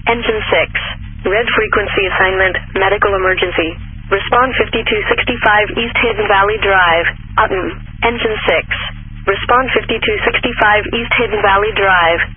Engine 6. Red frequency assignment, medical emergency. Respond 5265 East Hidden Valley Drive, Upton. Engine 6. Respond 5265 East Hidden Valley Drive.